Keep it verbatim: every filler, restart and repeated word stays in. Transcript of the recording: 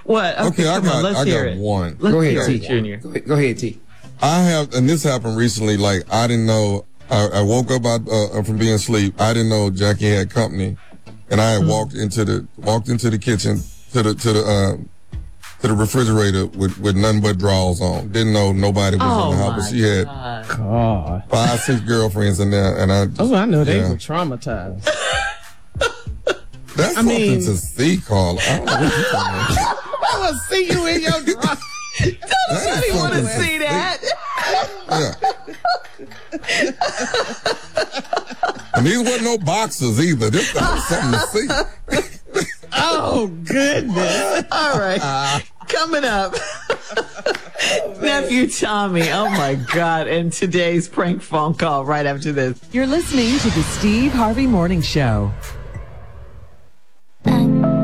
What? Okay, okay I come on, got, let's I hear got it. one. Let's Go hear ahead, it, T. Junior. Go ahead, go ahead, T. I have, and this happened recently. Like I didn't know. I, I woke up out, uh, from being asleep. I didn't know Jackie had company, and I had mm-hmm. walked into the walked into the kitchen to the to the uh, to the refrigerator with, with nothing but drawers on. Didn't know nobody was Oh in the house, but she had God. five, six girlfriends in there, and I. Just, oh, I know they yeah. were traumatized. That's I something mean, to see, Carl. I don't know what you're talking about. I will see you in your drawers. Nobody want to see that. Yeah. And these wasn't no boxers either. This was something to see. Oh, goodness. All right. Uh, Coming up. Nephew Tommy. Oh, my God. And today's prank phone call right after this. You're listening to the Steve Harvey Morning Show. I